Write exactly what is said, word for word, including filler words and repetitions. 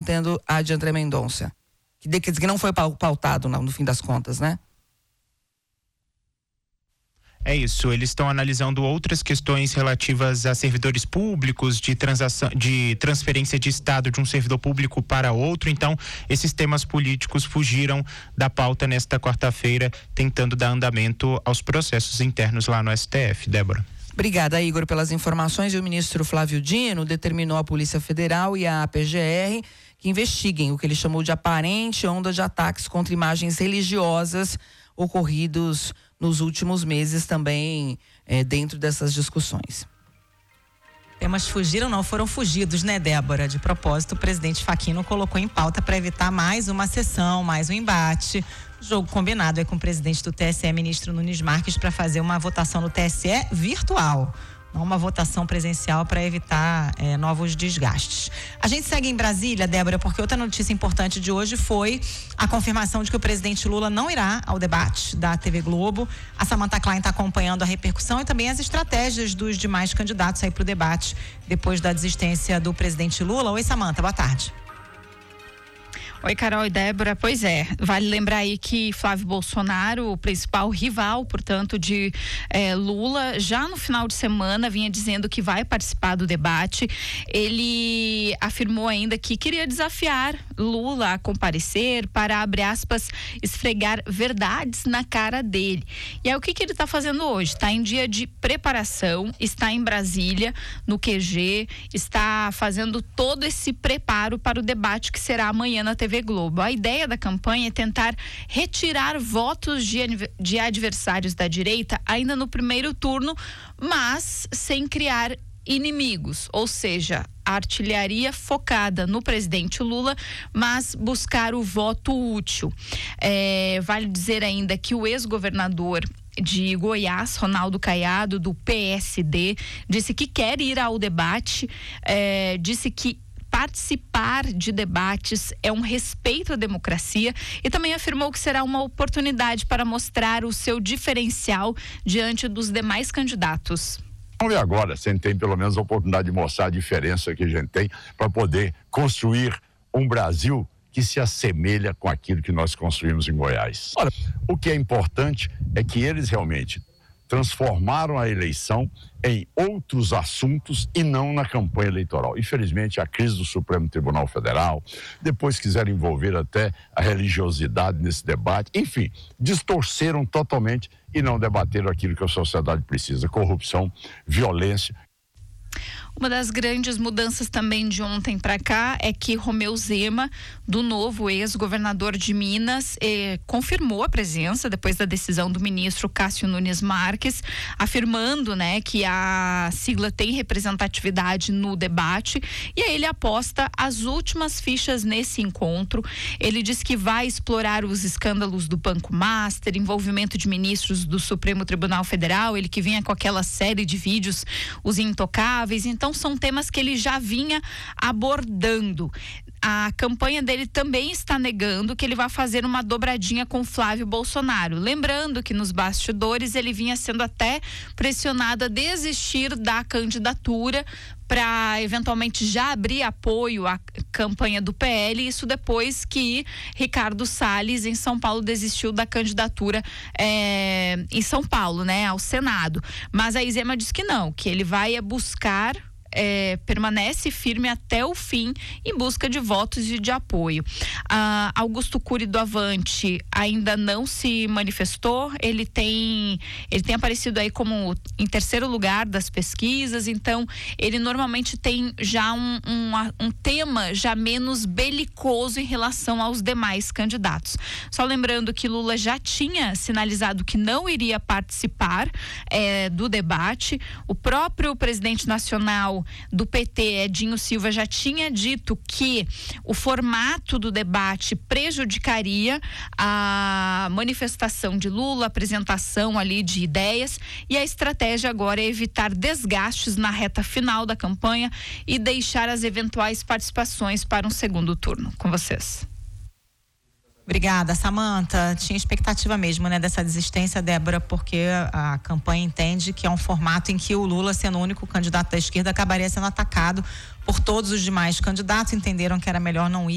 mantendo a de André Mendonça. Que, de, que não foi pautado no, no fim das contas, né? É isso, eles estão analisando outras questões relativas a servidores públicos, de transação, de transferência de estado de um servidor público para outro. Então, esses temas políticos fugiram da pauta nesta quarta-feira, tentando dar andamento aos processos internos lá no S T F. Débora. Obrigada, Igor, pelas informações. E o ministro Flávio Dino determinou à Polícia Federal e à P G R que investiguem o que ele chamou de aparente onda de ataques contra imagens religiosas ocorridos nos últimos meses também é, dentro dessas discussões. Temas fugiram, não foram fugidos, né, Débora? De propósito, o presidente Facchino colocou em pauta para evitar mais uma sessão, mais um embate. Jogo combinado é com o presidente do T S E, ministro Nunes Marques, para fazer uma votação no T S E virtual. Não uma votação presencial para evitar é, novos desgastes. A gente segue em Brasília, Débora, porque outra notícia importante de hoje foi a confirmação de que o presidente Lula não irá ao debate da T V Globo. A Samantha Klein está acompanhando a repercussão e também as estratégias dos demais candidatos aí para o debate depois da desistência do presidente Lula. Oi, Samantha, boa tarde. Oi, Carol e Débora. Pois é, vale lembrar aí que Flávio Bolsonaro, o principal rival, portanto, de eh, Lula, já no final de semana vinha dizendo que vai participar do debate. Ele afirmou ainda que queria desafiar Lula a comparecer para, abre aspas, esfregar verdades na cara dele. E aí o que que ele está fazendo hoje? Está em dia de preparação, está em Brasília, no Q G, está fazendo todo esse preparo para o debate que será amanhã na T V Globo. A ideia da campanha é tentar retirar votos de, de adversários da direita ainda no primeiro turno, mas sem criar inimigos, ou seja, a artilharia focada no presidente Lula, mas buscar o voto útil. É, vale dizer ainda que o ex-governador de Goiás, Ronaldo Caiado, do P S D, disse que quer ir ao debate, é, disse que participar de debates é um respeito à democracia e também afirmou que será uma oportunidade para mostrar o seu diferencial diante dos demais candidatos. Vamos ver agora se a gente tem pelo menos a oportunidade de mostrar a diferença que a gente tem para poder construir um Brasil que se assemelha com aquilo que nós construímos em Goiás. Olha, o que é importante é que eles realmente transformaram a eleição em outros assuntos e não na campanha eleitoral. Infelizmente, a crise do Supremo Tribunal Federal, depois quiseram envolver até a religiosidade nesse debate, enfim, distorceram totalmente e não debateram aquilo que a sociedade precisa: corrupção, violência. Uma das grandes mudanças também de ontem para cá é que Romeu Zema, do Novo, ex-governador de Minas, eh, confirmou a presença depois da decisão do ministro Cássio Nunes Marques, afirmando, né, que a sigla tem representatividade no debate, e aí ele aposta as últimas fichas nesse encontro. Ele diz que vai explorar os escândalos do Banco Master, envolvimento de ministros do Supremo Tribunal Federal, ele que vinha com aquela série de vídeos, os intocáveis. Então são temas que ele já vinha abordando. A campanha dele também está negando que ele vai fazer uma dobradinha com Flávio Bolsonaro. Lembrando que nos bastidores ele vinha sendo até pressionado a desistir da candidatura para eventualmente já abrir apoio à campanha do P L, isso depois que Ricardo Salles, em São Paulo, desistiu da candidatura é, em São Paulo, né, ao Senado. Mas a Zema diz que não, que ele vai buscar É, permanece firme até o fim em busca de votos e de apoio. Ah, Augusto Cury do Avante ainda não se manifestou, ele tem ele tem aparecido aí como em terceiro lugar das pesquisas, então ele normalmente tem já um, um, um tema já menos belicoso em relação aos demais candidatos. Só lembrando que Lula já tinha sinalizado que não iria participar é, do debate. O próprio presidente nacional do P T, Edinho Silva, já tinha dito que o formato do debate prejudicaria a manifestação de Lula, a apresentação ali de ideias, e a estratégia agora é evitar desgastes na reta final da campanha e deixar as eventuais participações para um segundo turno. Com vocês. Obrigada, Samantha. Tinha expectativa mesmo, né, dessa desistência, Débora, porque a, a campanha entende que é um formato em que o Lula, sendo o único candidato da esquerda, acabaria sendo atacado por todos os demais candidatos, entenderam que era melhor não ir.